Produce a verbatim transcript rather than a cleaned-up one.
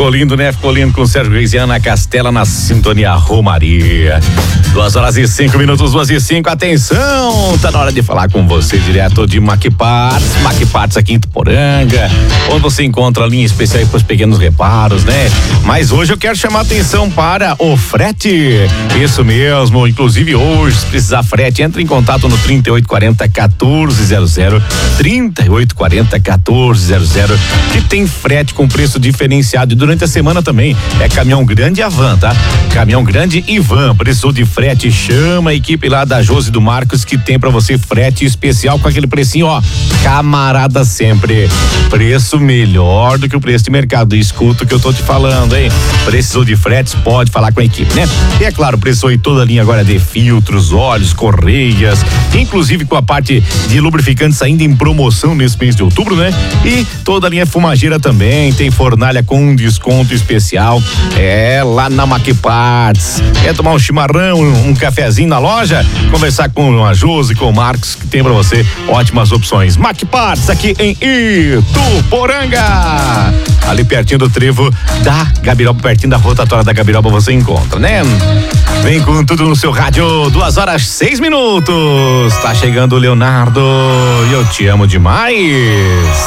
Ficou lindo, né? Ficou lindo com o Sérgio Reis e Ana Castela na sintonia Romaria. Duas horas e cinco minutos, duas e cinco. Atenção, tá na hora de falar com você direto de Maquiparts. Maquiparts aqui em Tuporanga, onde você encontra a linha especial para os pequenos reparos, né? Mas hoje eu quero chamar a atenção para o frete. Isso mesmo, inclusive hoje, se precisar frete, entre em contato no trinta e oito quarenta, quatorze zero zero, trinta e oito quarenta, quatorze zero zero, que tem frete com preço diferenciado. E durante a semana também é caminhão grande e a van, tá? Caminhão grande e van, precisou de frete, chama a equipe lá da Josi do Marcos, que tem pra você frete especial com aquele precinho, ó, camarada sempre, preço melhor do que o preço de mercado. Escuta o que eu tô te falando, hein? Precisou de fretes, pode falar com a equipe, né? E é claro, precisou em toda a linha agora de filtros, óleos, correias, inclusive com a parte de lubrificantes ainda em promoção nesse mês de outubro, né? E toda a linha fumageira também, tem fornalha com desconto especial, é lá na Maquiparts. Quer tomar um chimarrão, um, um cafezinho na loja? Conversar com a Josi, com o Marcos, que tem pra você ótimas opções. Maquiparts aqui em Ituporanga, ali pertinho do trevo da Gabiroba, pertinho da rotatória da Gabiroba você encontra, né? Vem com tudo no seu rádio, duas horas, seis minutos. Tá chegando o Leonardo e eu te amo demais.